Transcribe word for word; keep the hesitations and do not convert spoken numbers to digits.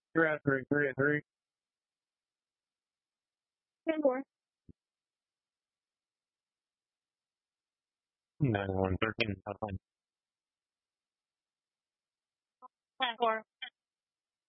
Three out of three, three out of three. Ten four. Nine one thirteen. Ten four.